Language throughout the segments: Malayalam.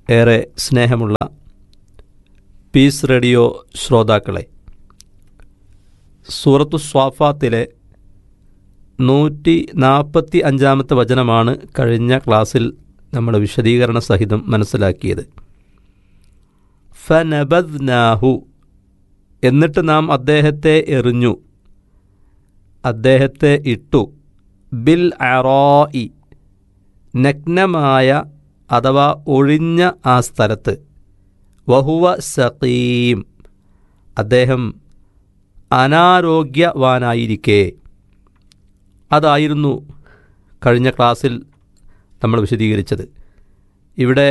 ഏറെ സ്നേഹമുള്ള പീസ് റേഡിയോ ശ്രോതാക്കളെ, സൂറത്തു സ്വാഫാത്തിലെ 145 വചനമാണ് കഴിഞ്ഞ ക്ലാസ്സിൽ നമ്മൾ വിശദീകരണ സഹിതം മനസ്സിലാക്കിയത്. ഫനബദ്നാഹു, എന്നിട്ട് നാം അദ്ദേഹത്തെ എറിഞ്ഞു, അദ്ദേഹത്തെ ഇട്ടു, ബിൽ അറാഇ, നഗ്നമായ അഥവാ ഒഴിഞ്ഞ ആ സ്ഥലത്ത്, വഹുവ സഖീം, അദ്ദേഹം അനാരോഗ്യവാനായിരിക്കെ. അതായിരുന്നു കഴിഞ്ഞ ക്ലാസ്സിൽ നമ്മൾ വിശദീകരിച്ചത്. ഇവിടെ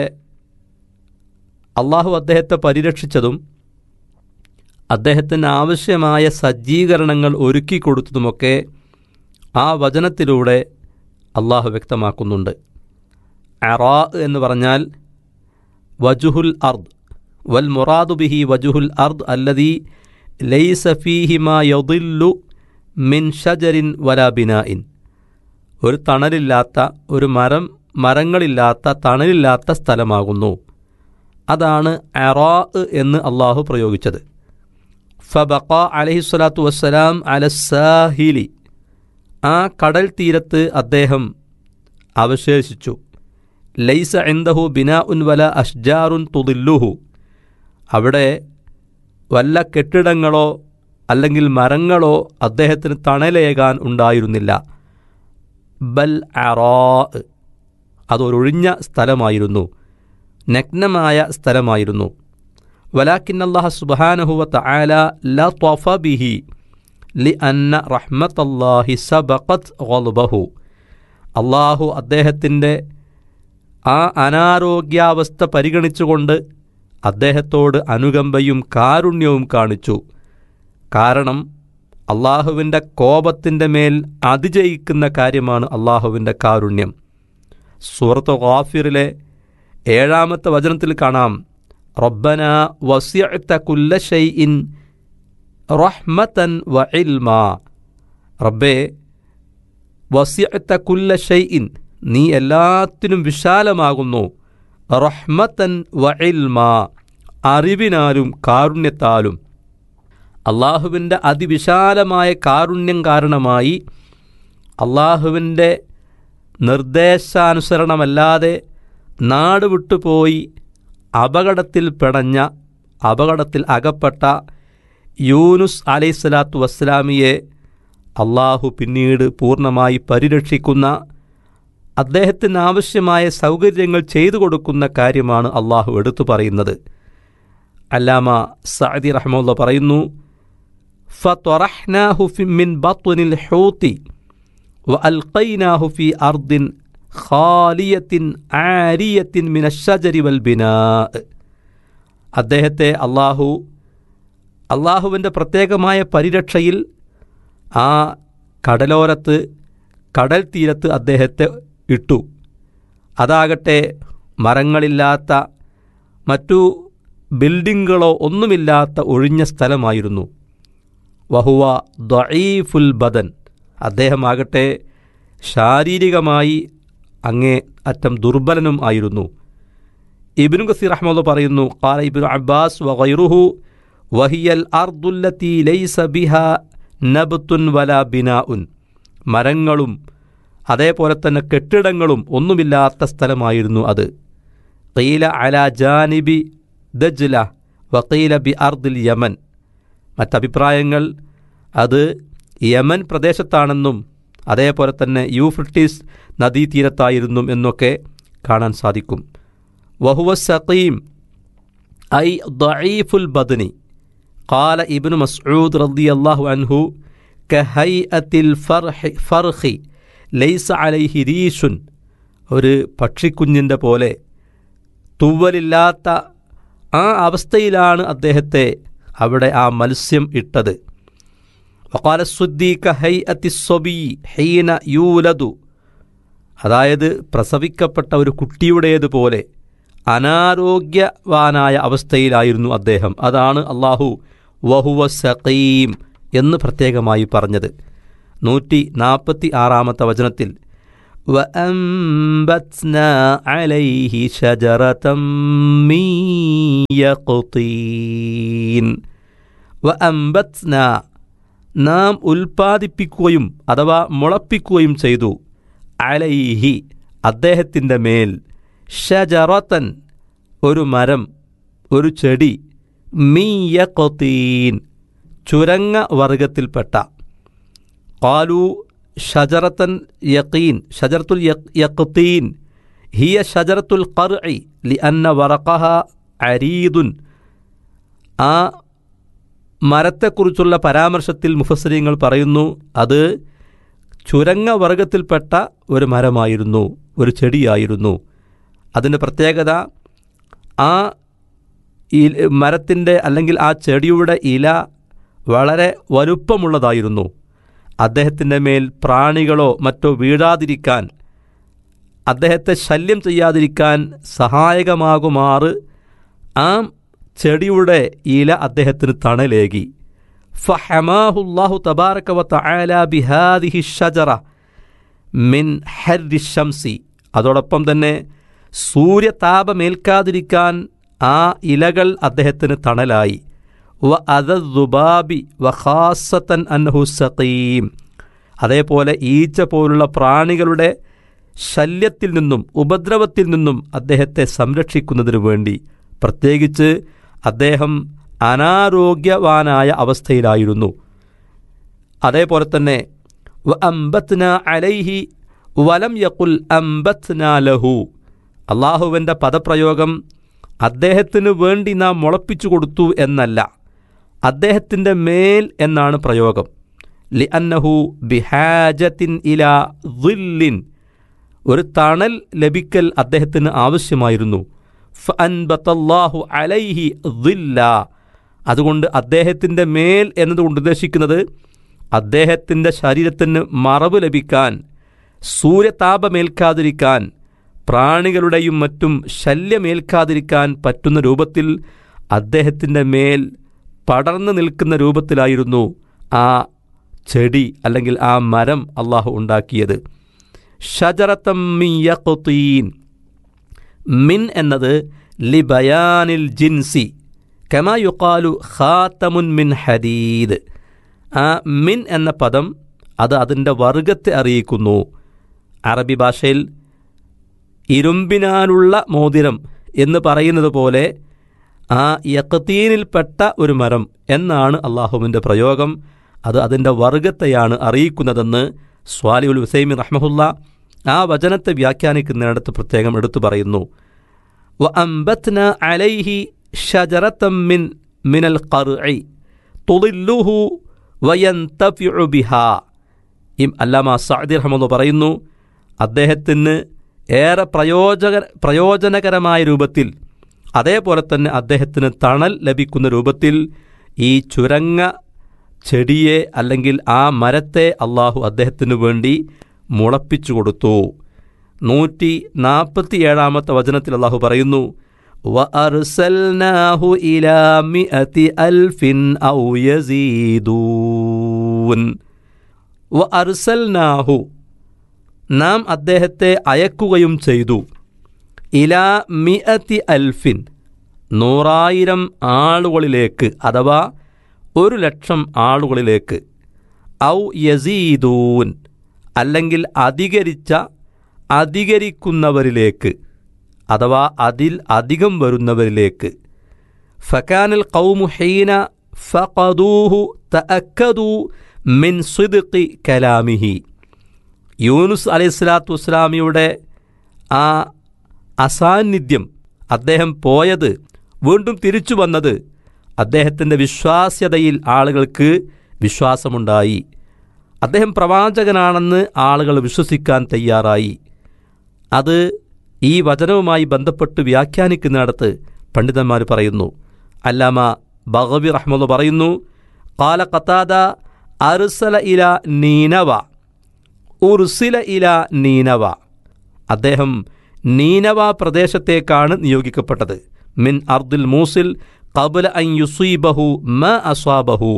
അള്ളാഹു അദ്ദേഹത്തെ പരിരക്ഷിച്ചതും അദ്ദേഹത്തിന് ആവശ്യമായ സജ്ജീകരണങ്ങൾ ഒരുക്കി കൊടുത്തതുമൊക്കെ ആ വചനത്തിലൂടെ അള്ളാഹു വ്യക്തമാക്കുന്നുണ്ട്. അറാ എന്ന് പറഞ്ഞാൽ വജുഹുൽ അർദ്, വൽ മുറാദു ബിഹി വജുഹുൽ അർദ് അല്ലദീ ലൈസ ഫീഹി മാ യദില്ലു മിൻ ഷജരിൻ വലാ ബിനാഇൻ. ഒരു തണലില്ലാത്ത, ഒരു മരങ്ങളില്ലാത്ത, തണലില്ലാത്ത സ്ഥലമാകുന്നു. അതാണ് അറാ എന്ന് അള്ളാഹു പ്രയോഗിച്ചത്. ഫബഖ അലൈഹിസ്സലാത്തു വസ്സലാം അലസ്സാഹിലി, ആ കടൽ തീരത്ത് അദ്ദേഹം അവശേഷിച്ചു. ലൈസ ഇൻദഹു ബിനാഉൻ വല അഷ്ജാറുൻ തുദില്ലുഹു, അവിടെ വല്ല കെട്ടിടങ്ങളോ അല്ലെങ്കിൽ മരങ്ങളോ അദ്ദേഹത്തിന് തണലേകാൻ ഉണ്ടായിരുന്നില്ല. ബൽ അറാ, അതൊരൊഴിഞ്ഞ സ്ഥലമായിരുന്നു, നഗ്നമായ സ്ഥലമായിരുന്നു. വലാകിൻ അല്ലാഹ സുബ്ഹാനഹു വ തആല ലതഫ ബിഹി ലിഅന്ന റഹ്മത്തല്ലാഹി സബഖത് ഗളബഹു. അള്ളാഹു അദ്ദേഹത്തിൻ്റെ ആ അനാരോഗ്യാവസ്ഥ പരിഗണിച്ചുകൊണ്ട് അദ്ദേഹത്തോട് അനുകമ്പയും കാരുണ്യവും കാണിച്ചു. കാരണം അള്ളാഹുവിൻ്റെ കോപത്തിൻ്റെ മേൽ അതിജയിക്കുന്ന കാര്യമാണ് അള്ളാഹുവിൻ്റെ കാരുണ്യം. സൂറത്ത് ഗാഫിറിലെ 7-ാമത്തെ വചനത്തിൽ കാണാം, റബ്ബന വസിഅത കുല്ല ഷൈഇൻ റഹ്മതൻ വ ഇൽമാ. റബ്ബേ, വസിഅത കുല്ല ഷൈഇൻ, നീ എല്ലാത്തിനും വിശാലമാകുന്നു. റഹ്മതൻ വ ഇൽമാ, അറിവിനാലും കാരുണ്യത്താലും. അള്ളാഹുവിൻ്റെ അതിവിശാലമായ കാരുണ്യം കാരണമായി അള്ളാഹുവിൻ്റെ നിർദ്ദേശാനുസരണമല്ലാതെ നാട് വിട്ടുപോയി അപകടത്തിൽ അകപ്പെട്ട യൂനുസ് അലൈഹിസ്സലാത്തു വസ്സലാമിയെ അള്ളാഹു പിന്നീട് പൂർണ്ണമായി പരിരക്ഷിക്കുന്ന, അദ്ദേഹത്തിന് ആവശ്യമായ സൗകര്യങ്ങൾ ചെയ്തു കൊടുക്കുന്ന കാര്യമാണ് അള്ളാഹു എടുത്തു പറയുന്നത്. അല്ലാമ സഅദി റഹ്മത്തുള്ളാഹി പറയുന്നു, ഫത്വറഹ്നാഹു മിൻ ബത്നിൽ ഹൂതി വഅൽഖൈനാഹു ഫീ അർദിൻ ഖാലിയത്തിൻ ആരിയത്തിൻ മിനശ്ശജരി വൽ ബിനാ. അദ്ദേഹത്തെ അള്ളാഹുവിൻ്റെ പ്രത്യേകമായ പരിരക്ഷയിൽ ആ കടലോരത്ത്, കടൽ തീരത്ത് അദ്ദേഹത്തെ ഇട്ടു. അതാകട്ടെ മരങ്ങളില്ലാത്ത, മറ്റു ബിൽഡിങ്ങുകളോ ഒന്നുമില്ലാത്ത ഒഴിഞ്ഞ സ്ഥലമായിരുന്നു. വഹുവ ദഈഫുൽ ബദൻ, അദ്ദേഹമാകട്ടെ ശാരീരികമായി അങ്ങേ അറ്റം ദുർബലനും ആയിരുന്നു. ഇബ്നു കസീർ റഹ്മത്തുള്ളാഹി പറയുന്നു, ഖാല ഇബ്നു അബ്ബാസ് വഗൈറുഹു വഹിയൽ അർദുല്ലതി ലൈസ ബിഹാ നബ്തുൻ വലാ ബിനാഉൻ, മരങ്ങളും അതേപോലെ തന്നെ കെട്ടിടങ്ങളും ഒന്നുമില്ലാത്ത സ്ഥലമായിരുന്നു അത്. ഖീല അലാ ജാനിബി ദജ്ല വഖീല ബി അർദിൽ യമൻ, മറ്റഭിപ്രായങ്ങൾ അത് യമൻ പ്രദേശത്താണെന്നും അതേപോലെ തന്നെ യൂഫ്രട്ടീസ് നദീതീരത്തായിരുന്നു എന്നൊക്കെ കാണാൻ സാധിക്കും. വഹുവ സഖീം ഐ ദഈഫുൽ ബദനി. ഖാല ഇബ്നു മസ്ഊദ് റളിയല്ലാഹു അൻഹു കഹൈഅത്തിൽ ഫർഖി ലൈസ അലൈഹി റീഷുൻ, ഒരു പക്ഷിക്കുഞ്ഞിൻ്റെ പോലെ തൂവലില്ലാത്ത ആ അവസ്ഥയിലാണ് അദ്ദേഹത്തെ അവിടെ ആ മത്സ്യം ഇട്ടത്. വഖാല സുദ്ദി കഹൈഅത്തി സ്വബി ഹീന യൂലദു, അതായത് പ്രസവിക്കപ്പെട്ട ഒരു കുട്ടിയുടേതുപോലെ അനാരോഗ്യവാനായ അവസ്ഥയിലായിരുന്നു അദ്ദേഹം. അതാണ് അള്ളാഹു വഹുവ സഖീം എന്ന് പ്രത്യേകമായി പറഞ്ഞത്. 146-ാമത്തെ വചനത്തിൽ വഅംബത്നാ അലൈഹി ശജറതം മിൻ യഖ്തീൻ. വഅംബത്നാ നാം ഉൽപ്പാദിപ്പിക്കുകയും അഥവാ മുളപ്പിക്കുകയും ചെയ്തു, അലൈഹി അദ്ദേഹത്തിൻ്റെ മേൽ, ഷജറതൻ ഒരു മരം, ഒരു ചെടി, മിൻ യഖ്തീൻ ചുരങ്ങ വർഗത്തിൽപ്പെട്ട. ഖാലു ഷജറത്തൻ യഖീൻ ഷജറത്തുൽ യഖ്തീൻ ഹിയ ഷജറത്തുൽ ഖർഇ ലിഅന്ന വറഖഹ അരീദുൻ. ആ മരത്തെക്കുറിച്ചുള്ള പരാമർശത്തിൽ മുഫസ്സിരീങ്ങൾ പറയുന്നു, അത് ചുരങ്ങ വർഗത്തിൽപ്പെട്ട ഒരു മരമായിരുന്നു, ഒരു ചെടിയായിരുന്നു. അതിൻ്റെ പ്രത്യേകത, ആ മരത്തിൻ്റെ അല്ലെങ്കിൽ ആ ചെടിയുടെ ഇല വളരെ വലുപ്പമുള്ളതായിരുന്നു. അദ്ദേഹത്തിൻ്റെ മേൽ പ്രാണികളോ മറ്റോ വീഴാതിരിക്കാൻ, അദ്ദേഹത്തെ ശല്യം ചെയ്യാതിരിക്കാൻ സഹായകമാകുമാറ് ആ ചെടിയുടെ ഇല അദ്ദേഹത്തിന് തണലേകി. ഫഹമാഹുല്ലാഹു തബാറക വതആല ബിഹാദിഹി ഷജറ മിൻ ഹർരി ശംസി. അതോടൊപ്പം തന്നെ സൂര്യതാപമേൽക്കാതിരിക്കാൻ ആ ഇലകൾ അദ്ദേഹത്തിന് തണലായി. വ അദുബാബി വഖാസത്തൻ അൻഹു സഖീം. അതേപോലെ ഈച്ച പോലുള്ള പ്രാണികളുടെ ശല്യത്തിൽ നിന്നും ഉപദ്രവത്തിൽ നിന്നും അദ്ദേഹത്തെ സംരക്ഷിക്കുന്നതിനു വേണ്ടി, പ്രത്യേകിച്ച് അദ്ദേഹം അനാരോഗ്യവാനായ അവസ്ഥയിലായിരുന്നു. അതേപോലെ തന്നെ വ അംബത്നാ അലൈഹി വലം യഖുൽ അംബത്നാ ലഹു. അള്ളാഹുവിൻ്റെ പദപ്രയോഗം അദ്ദേഹത്തിന് വേണ്ടി നാം മുളപ്പിച്ചു കൊടുത്തു എന്നല്ല, അദ്ദേഹത്തിൻ്റെ മേൽ എന്നാണ് പ്രയോഗം. ലിഅന്നഹു ബിഹാജത്തിൻ ഇലാ ദില്ലിൻ, ഒരു തണൽ ലഭിക്കൽ അദ്ദേഹത്തിന് ആവശ്യമായിരുന്നു. ഫഅൻബതല്ലാഹു അലൈഹി ദില്ല. അതുകൊണ്ട് അദ്ദേഹത്തിൻ്റെ മേൽ എന്നതുകൊണ്ട് ഉദ്ദേശിക്കുന്നത് അദ്ദേഹത്തിൻ്റെ ശരീരത്തിന് മറവ് ലഭിക്കാൻ, സൂര്യതാപമേൽക്കാതിരിക്കാൻ, പ്രാണികളുടെയും മറ്റും ശല്യമേൽക്കാതിരിക്കാൻ പറ്റുന്ന രൂപത്തിൽ അദ്ദേഹത്തിൻ്റെ മേൽ പടർന്നു നിൽക്കുന്ന രൂപത്തിലായിരുന്നു ആ ചെടി അല്ലെങ്കിൽ ആ മരം അള്ളാഹു ഉണ്ടാക്കിയത്. ഷജറത്തം മിൻ യഖ്തീൻ. മിൻ എന്നത് ലിബയാനിൽ ജിൻസി കമാ യുഖാലു ഖാതമുൻ മിൻ ഹദീദ്. ആ മിൻ എന്ന പദം അത് അതിൻ്റെ വർഗത്തെ അറിയിക്കുന്നു. അറബി ഭാഷയിൽ ഇരുമ്പിനാലുള്ള മോതിരം എന്ന് പറയുന്നത് പോലെ ആ യഖ്തീനിൽപ്പെട്ട ഒരു മരം എന്നാണ് അള്ളാഹുവിൻ്റെ പ്രയോഗം. അത് അതിൻ്റെ വർഗത്തെയാണ് അറിയിക്കുന്നതെന്ന് സ്വാലിഹുൽ ഉസൈമീൻ റഹ്മഹുല്ല ആ വചനത്തെ വ്യാഖ്യാനിക്കുന്നിടത്ത് പ്രത്യേകം എടുത്തു പറയുന്നു. വ അംബത്നാ അലൈഹി ഷജറതം മിനൽ ഖർഇ തുളില്ലുഹു വയന്തഫിഉ ബിഹാ. അല്ലാമ സഅദി റഹ്മഹുല്ല പറയുന്നു, അദ്ദേഹത്തിന് ഏറെ പ്രയോജനകരമായ രൂപത്തിൽ, അതേപോലെ തന്നെ അദ്ദേഹത്തിന് തണൽ ലഭിക്കുന്ന രൂപത്തിൽ ഈ ചുരങ്ങ ചെടിയെ അല്ലെങ്കിൽ ആ മരത്തെ അള്ളാഹു അദ്ദേഹത്തിനു വേണ്ടി മുളപ്പിച്ചു കൊടുത്തു. 147 വചനത്തിൽ അള്ളാഹു പറയുന്നു, വഅർസൽനാഹു ഇലാ മിഅതി അൽഫിൻ ഔ യസീദൂൻ. വഅർസൽനാഹു നാം അദ്ദേഹത്തെ അയക്കുകയും ചെയ്തു. ഇലാ മിഅതി അൽഫിൻ 100,000 ആളുകളിലേക്ക്, അഥവാ 100,000 ആളുകളിലേക്ക്. ഔ യസീദൂൻ അല്ലെങ്കിൽ അധികരിക്കുന്നവരിലേക്ക്, അഥവാ അതിൽ അധികം വരുന്നവരിലേക്ക്. ഫകാനൽ ഖൗമു ഹീന ഫഖദൂഹു തഅക്കദു മിൻ സിദ്ഖി കലാമിഹി. യൂനുസ് അലൈഹിസ്സലാത്തു വസ്സലാമിയുടെ ആ അസാന്നിധ്യം, അദ്ദേഹം പോയത് വീണ്ടും തിരിച്ചു വന്നത്, അദ്ദേഹത്തിൻ്റെ വിശ്വാസ്യതയിൽ ആളുകൾക്ക് വിശ്വാസമുണ്ടായി. അദ്ദേഹം പ്രവാചകനാണെന്ന് ആളുകൾ വിശ്വസിക്കാൻ തയ്യാറായി. അത് ഈ വചനവുമായി ബന്ധപ്പെട്ട് വ്യാഖ്യാനിക്കുന്നിടത്ത് പണ്ഡിതന്മാർ പറയുന്നു. അല്ലാമ ബഗവി റഹ്മത്തുള്ളാഹി പറയുന്നു, ഖാല ഖതാദ അർസല ഇല നീനവ ഉർസില ഇല നീനവ. അദ്ദേഹം നീനവ പ്രദേശത്തേക്കാണ് നിയോഗിക്കപ്പെട്ടത്. മിൻ അർദിൽ മൂസിൽ ഖബ്ല അൻ യുസീബഹു മാ അസ്വാബഹു.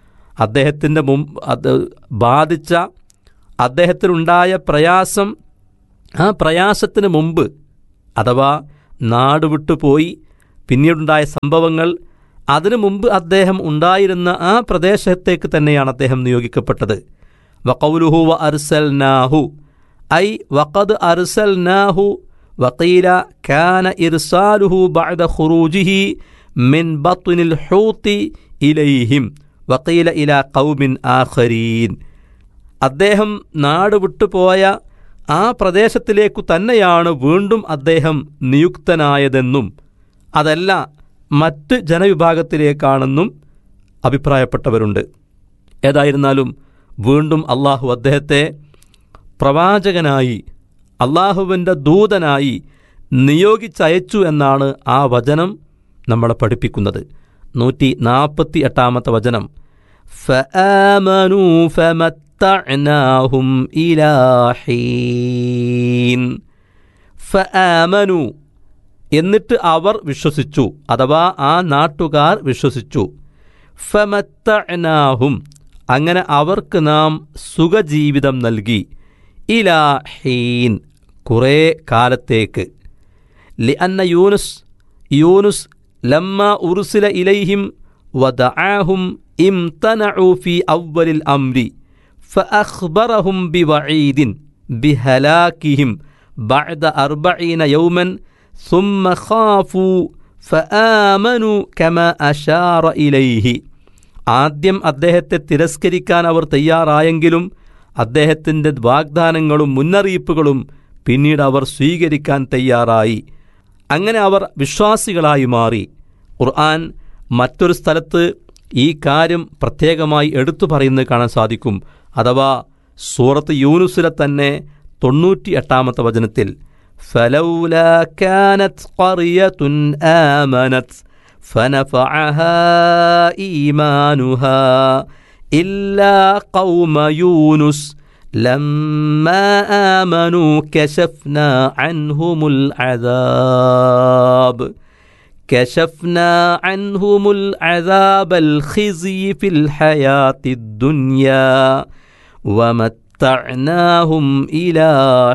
അദ്ദേഹത്തിൻ്റെ ബാധിച്ച, അദ്ദേഹത്തിനുണ്ടായ പ്രയാസം ആ പ്രയാസത്തിന് മുമ്പ്, അഥവാ നാട് വിട്ടുപോയി പിന്നീടുണ്ടായ സംഭവങ്ങൾ, അതിനു മുമ്പ് അദ്ദേഹം ഉണ്ടായിരുന്ന ആ പ്രദേശത്തേക്ക് തന്നെയാണ് അദ്ദേഹം നിയോഗിക്കപ്പെട്ടത്. വഖൗലുഹു വ അർസൽനാഹു ഐ വഖദ് അർസൽനാഹു വഖീല കാന ഇർസാലുഹു ബഅദ ഖുറൂജിഹി മിൻ ബത്നിൽ ഹൂതി ഇലൈഹിം വഖീല ഇലാ ഖൗമിൻ ആഖരീൻ. അദ്ദേഹം നാട് വിട്ടുപോയ ആ പ്രദേശത്തിലേക്കു തന്നെയാണ് വീണ്ടും അദ്ദേഹം നിയുക്തനായതെന്നും അതല്ല മറ്റ് ജനവിഭാഗത്തിലേക്കാണെന്നും അഭിപ്രായപ്പെട്ടവരുണ്ട്. ഏതായിരുന്നാലും വീണ്ടും അള്ളാഹു അദ്ദേഹത്തെ പ്രവാചകനായി, അള്ളാഹുവിൻ്റെ ദൂതനായി നിയോഗിച്ചയച്ചു എന്നാണ് ആ വചനം നമ്മളെ പഠിപ്പിക്കുന്നത്. 148 വചനം, ഫആമനൂ ഫമത്തഅനാഹും ഇലാ ഹീൻ. ഫആമനൂ, എന്നിട്ട് അവർ വിശ്വസിച്ചു, അഥവാ ആ നാട്ടുകാർ വിശ്വസിച്ചു. ഫമത്തഅനാഹും, അങ്ങനെ അവർക്ക് നാം സുഖജീവിതം നൽകി. ഇലാ ഹീൻ, കുറേ കാലത്തേക്ക്. ലിഅന്ന യൂനുസ് ലമ്മ ഉർസില ഇലൈഹിം വദഅഹും ഇംതനഉ ഫി അവ്വലിൽ അംരി ഫഅഖ്ബറഹും ബിവഈദിൻ ബിഹലാകിഹിം ബഅദ 40 യൗമൻ ثم خافوا فآمنوا كما أشار إليه. ആദ്യം അദ്ദേഹത്തെ തിരസ്കരിക്കാൻ അവർ തയ്യാറായെങ്കിലും അദ്ദേഹത്തിൻ്റെ വാഗ്ദാനങ്ങളും മുന്നറിയിപ്പുകളും പിന്നീട് അവർ സ്വീകരിക്കാൻ തയ്യാറായി. അങ്ങനെ അവർ വിശ്വാസികളായി മാറി. ഖുർആൻ മറ്റൊരു സ്ഥലത്ത് ഈ കാര്യം പ്രത്യേകമായി എടുത്തു പറയുന്നത് കാണാൻ സാധിക്കും. അഥവാ സൂറത്ത് യൂനുസിലെ തന്നെ 98 വചനത്തിൽ, فلولا كانت قرية آمنت فنفعها إيمانها إلا قوم يونس لما آمنوا كشفنا عنهم العذاب الخزي في الحياة الدنيا ومتعناهم إلى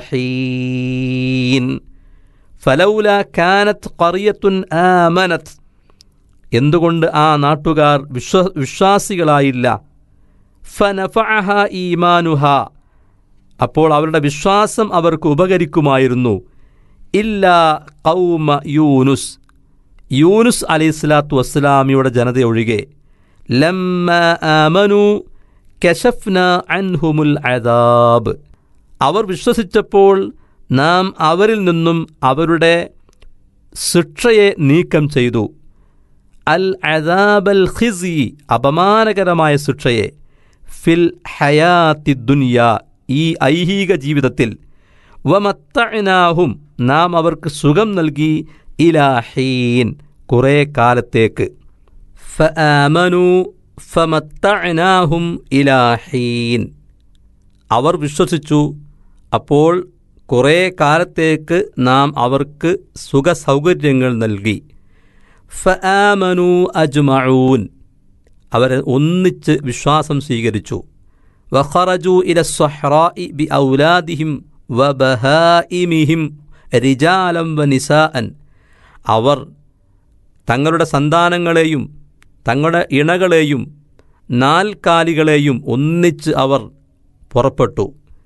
حين فلولا كانت قرية آمنت. എന്തുകൊണ്ട് ആ നാട്ടുകാർ വിശ്വാസികളായില്ല? ഫനഫഅഹ ഈമാനുഹ, അപ്പോൾ അവരുടെ വിശ്വാസം അവർക്ക് ഉപകരിക്കുമായിരുന്നു. ഇല്ലാ ഖൗമ യൂനുസ് അലൈഹിസ്സലാത്തു വസ്സലാമിയുടെ ജനത ഒഴികെ. ലമ്മ ആമനു കശഫ്ന അൻഹുമുൽ അദാബ്, അവർ വിശ്വസിച്ചപ്പോൾ നാം അവരിൽ നിന്നും അവരുടെ ശിക്ഷയെ നീക്കം ചെയ്തു. അൽ അദാബൽ ഖിസി, അപമാനകരമായ ശിക്ഷയെ. ഫിൽ ഹയാത്തി ദുനിയ, ഈ ഐഹിക ജീവിതത്തിൽ. വമത്തഅനാഹും, നാം അവർക്ക് സുഖം നൽകി. ഇലാ ഹീൻ, കുറേ കാലത്തേക്ക്. ഫആമനു ഫമത്തഅനാഹും ഇലാ ഹീൻ, അവർ വിശ്വസിച്ചു, അപ്പോൾ കുറേ കാലത്തേക്ക് നാം അവർക്ക് സുഖസൗകര്യങ്ങൾ നൽകി. ഫആമനു അജ്മഊൻ, അവരെ ഒന്നിച്ച് വിശ്വാസം സ്വീകരിച്ചു. വഖറജു ഇല സ്വഹ്റാഇ ബി ഔലാദിഹിം വബഹായിമിഹിം റിജാലം വനിസാഅൻ, അവർ തങ്ങളുടെ സന്താനങ്ങളെയും തങ്ങളുടെ ഇണകളെയും നാൽക്കാലികളെയും ഒന്നിച്ച് അവർ പുറപ്പെട്ടു.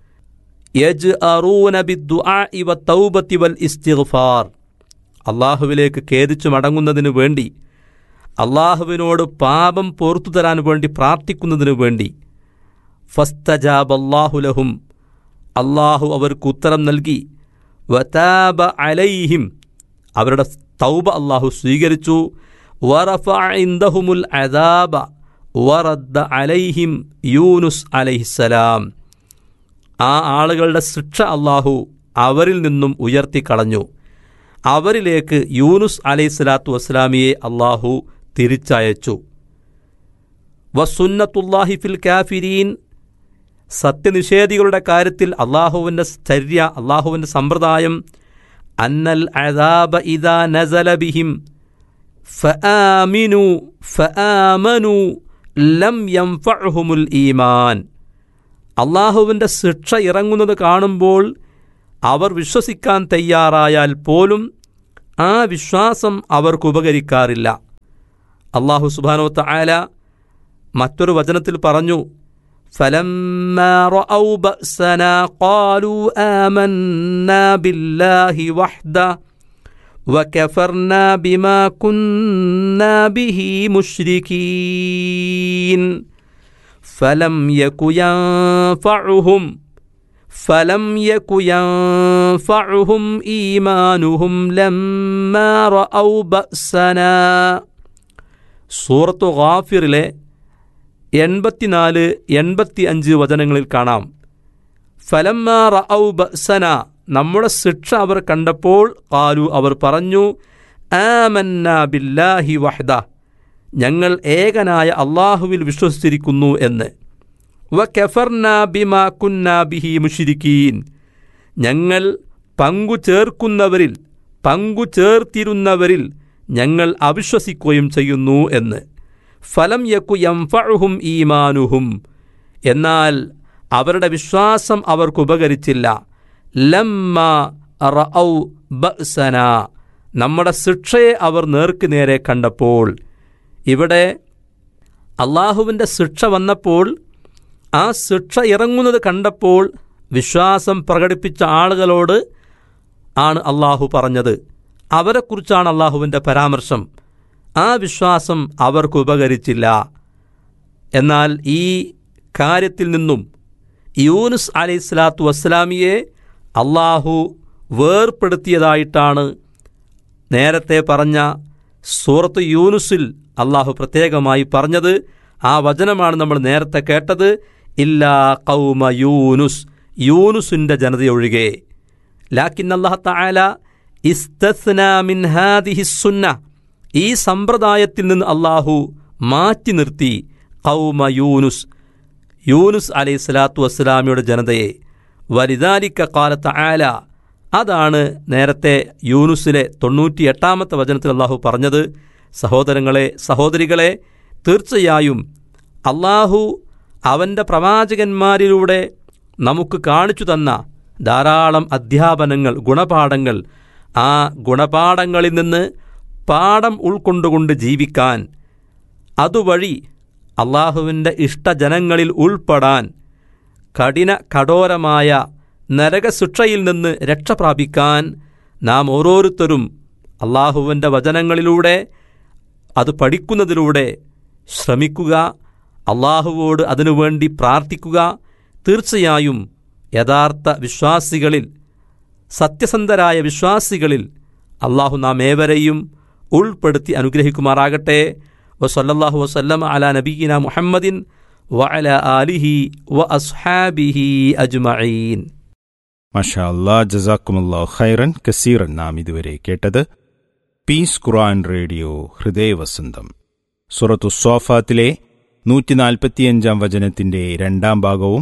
യജ്അറൂന ബിദ്ദുആഇ വത്തൗബതി വൽ ഇസ്തിഗ്ഫാർ, അള്ളാഹുവിലേക്ക് ഖേദിച്ചു മടങ്ങുന്നതിനു വേണ്ടി, അള്ളാഹുവിനോട് പാപം പൊറുത്തു തരാൻ വേണ്ടി പ്രാർത്ഥിക്കുന്നതിനു വേണ്ടി. ഫസ്തജാബല്ലാഹു ലഹും, അള്ളാഹു അവർക്ക് ഉത്തരം നൽകി. വതാബ അലൈഹിം, അവരുടെ തൗബ അള്ളാഹു സ്വീകരിച്ചു. വറഫഅ ഇൻദഹുമുൽ അദാബ വറദ്ദ അലൈഹിം യൂനുസ് അലൈഹിസ്സലാം, ആ ആളുകളുടെ ശിക്ഷ അള്ളാഹു അവരിൽ നിന്നും ഉയർത്തിക്കളഞ്ഞു. അവരിലേക്ക് യൂനുസ് അലൈഹിസ്സലാത്തു വസ്സലാമിയെ അള്ളാഹു തിരിച്ചയച്ചു. വസുന്നത്തുല്ലാഹി ഫിൽ കാഫിരീൻ, സത്യനിഷേധികളുടെ കാര്യത്തിൽ അള്ളാഹുവിൻ്റെ ചര്യ, അള്ളാഹുവിൻ്റെ സമ്പ്രദായം. അന്നൽ അദാബ ഇദാ നസല ബിഹിം ഫആമനു ലം യൻഫഅഹുമുൽ ഈമാൻ, അള്ളാഹുവിൻ്റെ ശിക്ഷ ഇറങ്ങുന്നത് കാണുമ്പോൾ അവർ വിശ്വസിക്കാൻ തയ്യാറായാൽ പോലും ആ വിശ്വാസം അവർക്കുപകരിക്കാറില്ല. അല്ലാഹു സുബ്ഹാനഹു വതആല മറ്റൊരു വചനത്തിൽ പറഞ്ഞു, ഫലമ്മാ റഅൗ ബഅസനാ ഖാലൂ ആമന്നാ ബില്ലാഹി വഹ്ദഹു വകഫർനാ ബിമാ കുന്നാ ബിഹി മുശ്രികീൻ ഫലം യകു യൻഫഉഹും ഈമാനുഹും ലമ്മാ റഅൗ ബഅസനാ. സൂറത്തു ഗാഫിറിലെ 84-85 വചനങ്ങളിൽ കാണാം, ഫലമ്മാ റഅൗ ബഅസനാ, നമ്മുടെ ശിക്ഷ അവർ കണ്ടപ്പോൾ, ഖാലു അവർ പറഞ്ഞു, ആമന്നാ ബില്ലാഹി വഹ്ദഹു, ഞങ്ങൾ ഏകനായ അല്ലാഹുവിൽ വിശ്വസിച്ചിരിക്കുന്നു എന്ന്. വകഫർനാ ബിമാ കുന്നാ ബിഹി മുശ്രികീൻ, ഞങ്ങൾ പങ്കുചേർത്തിരുന്നവരിൽ ഞങ്ങൾ അവിശ്വസിക്കുകയും ചെയ്യുന്നു എന്ന്. ഫലം യകു യൻഫഉഹും ഈമാനുഹും, എന്നാൽ അവരുടെ വിശ്വാസം അവർക്കുപകരിച്ചില്ല. ലമ്മാ റഅൗ ബഅസനാ, നമ്മുടെ ശിക്ഷയെ അവർ നേർക്ക് നേരെ കണ്ടപ്പോൾ. ഇവിടെ അള്ളാഹുവിൻ്റെ ശിക്ഷ വന്നപ്പോൾ, ആ ശിക്ഷ ഇറങ്ങുന്നത് കണ്ടപ്പോൾ വിശ്വാസം പ്രകടിപ്പിച്ച ആളുകളോട് ആണ് അള്ളാഹു പറഞ്ഞത്. അവരെക്കുറിച്ചാണ് അള്ളാഹുവിൻ്റെ പരാമർശം. ആ വിശ്വാസം അവർക്കുപകരിച്ചില്ല. എന്നാൽ ഈ കാര്യത്തിൽ നിന്നും യൂനുസ് അലൈഹിസ്സലാത്തു വസ്സലാമിയെ അള്ളാഹു വേർപ്പെടുത്തിയതായിട്ടാണ് നേരത്തെ പറഞ്ഞ സൂറത്ത് യൂനുസിൽ അള്ളാഹു പ്രത്യേകമായി പറഞ്ഞത്. ആ വചനമാണ് നമ്മൾ നേരത്തെ കേട്ടത്, ഇല്ലാ ഖൗമ യൂനുസ്, യൂനുസിൻ്റെ ജനതയൊഴികെ. ലാക്കിൻ അല്ലാഹു തആല ഇസ്തസ്നാ മിൻ ഹാദിഹി സുന്ന, ഈ സമ്പ്രദായത്തിൽ നിന്ന് അള്ളാഹു മാറ്റി നിർത്തി ഖൗമ യൂനുസ്, യൂനുസ് അലൈഹിസ്സലാത്തു വസ്സലാമിയുടെ ജനതയെ. വലിദാലിക ഖാല തആല, അതാണ് നേരത്തെ യൂനുസിലെ 98-ാമത്തെ വചനത്തിൽ അള്ളാഹു പറഞ്ഞത്. സഹോദരങ്ങളെ, സഹോദരികളെ, തീർച്ചയായും അള്ളാഹു അവൻ്റെ പ്രവാചകന്മാരിലൂടെ നമുക്ക് കാണിച്ചു തന്ന ധാരാളം അധ്യാപനങ്ങൾ, ഗുണപാഠങ്ങൾ, ആ ഗുണപാഠങ്ങളിൽ നിന്ന് പാഠം ഉൾക്കൊണ്ടുകൊണ്ട് ജീവിക്കാൻ, അതുവഴി അള്ളാഹുവിൻ്റെ ഇഷ്ടജനങ്ങളിൽ ഉൾപ്പെടാൻ, കഠോരമായ നരകശിക്ഷയിൽ നിന്ന് രക്ഷ പ്രാപിക്കാൻ നാം ഓരോരുത്തരും അള്ളാഹുവിൻ്റെ വചനങ്ങളിലൂടെ, അത് പഠിക്കുന്നതിലൂടെ ശ്രമിക്കുക, അള്ളാഹുവോട് അതിനുവേണ്ടി പ്രാർത്ഥിക്കുക. തീർച്ചയായും യഥാർത്ഥ വിശ്വാസികളിൽ, സത്യസന്ധരായ വിശ്വാസികളിൽ അള്ളാഹു നാം ഏവരെയും ഉൾപ്പെടുത്തി അനുഗ്രഹിക്കുമാറാകട്ടെ. വസല്ലല്ലാഹു വസല്ലമ അലാ നബിയിന മുഹമ്മദിൻ വഅലാ ആലിഹി വഅസ്ഹാബിഹി അജ്മഈൻ. മാഷാ അല്ലാഹ്, ജസാക്കുമുല്ലാഹു ഖൈറൻ കസീറൻ. നാം ഇതുവരെ കേട്ടത് പീസ് ഖുർആൻ റേഡിയോ ഹൃദയവസന്തം. സൂറത്തു സ്വാഫാത്തിലെ 145-ാം വചനത്തിന്റെ 2ാം ഭാഗവും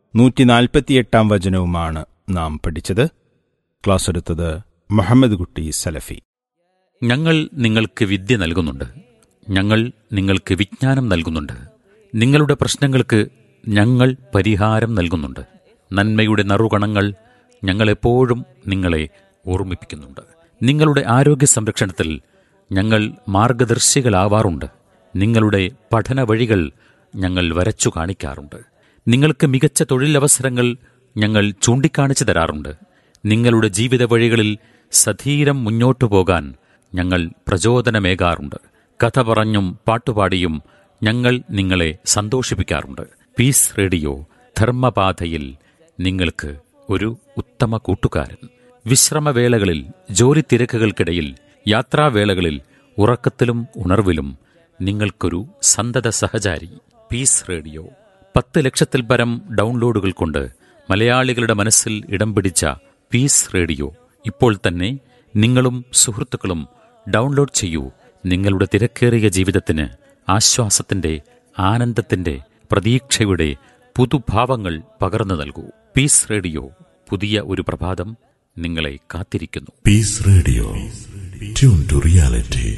148-ാം വചനവുമാണ് നാം പഠിച്ചത്. ക്ലാസ് എടുത്തത് മുഹമ്മദ് കുട്ടി സലഫി. ഞങ്ങൾ നിങ്ങൾക്ക് വിദ്യ നൽകുന്നുണ്ട്, ഞങ്ങൾ നിങ്ങൾക്ക് വിജ്ഞാനം നൽകുന്നുണ്ട്, നിങ്ങളുടെ പ്രശ്നങ്ങൾക്ക് ഞങ്ങൾ പരിഹാരം നൽകുന്നുണ്ട്. നന്മയുടെ നറുകണങ്ങൾ ഞങ്ങളെപ്പോഴും നിങ്ങളെ ഓർമ്മിപ്പിക്കുന്നുണ്ട്. നിങ്ങളുടെ ആരോഗ്യ സംരക്ഷണത്തിൽ ഞങ്ങൾ മാർഗദർശികളാവാറുണ്ട്. നിങ്ങളുടെ പഠന വഴികൾ ഞങ്ങൾ വരച്ചു കാണിക്കാറുണ്ട്. നിങ്ങൾക്ക് മികച്ച തൊഴിലവസരങ്ങൾ ഞങ്ങൾ ചൂണ്ടിക്കാണിച്ചു തരാറുണ്ട്. നിങ്ങളുടെ ജീവിത വഴികളിൽ സധീരം മുന്നോട്ടു പോകാൻ ഞങ്ങൾ പ്രചോദനമേകാറുണ്ട്. കഥ പറഞ്ഞും പാട്ടുപാടിയും ഞങ്ങൾ നിങ്ങളെ സന്തോഷിപ്പിക്കാറുണ്ട്. പീസ് റേഡിയോ ധർമ്മപാതയിൽ നിങ്ങൾക്ക് ഒരു ഉത്തമ കൂട്ടുകാരൻ. വിശ്രമവേളകളിൽ, ജോലി തിരക്കുകൾക്കിടയിൽ, യാത്രാവേളകളിൽ, ഉറക്കത്തിലും ഉണർവിലും നിങ്ങൾക്കൊരു സന്തത സഹചാരി. പീസ് റേഡിയോ 10 ലക്ഷത്തിൽ പരം ഡൗൺലോഡുകൾ കൊണ്ട് മലയാളികളുടെ മനസ്സിൽ ഇടം പിടിച്ച പീസ് റേഡിയോ ഇപ്പോൾ തന്നെ നിങ്ങളും സുഹൃത്തുക്കളും ഡൗൺലോഡ് ചെയ്യൂ. നിങ്ങളുടെ തിരക്കേറിയ ജീവിതത്തിന് ആശ്വാസത്തിന്റെ, ആനന്ദത്തിന്റെ, പ്രതീക്ഷയുടെ പുതുഭാവങ്ങൾ പകർന്നു നൽകൂ. പീസ് റേഡിയോ, പുതിയ ഒരു പ്രഭാതം നിങ്ങളെ കാത്തിരിക്കുന്നു. Piece radio, tune to reality.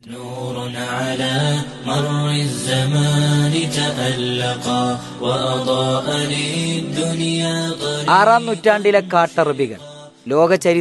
نور على مر الزمان تألقا وأضاء للدنيا طريقا. 6-ാം നൂറ്റാണ്ടിലെ കാട്ടറബികൾ ലോക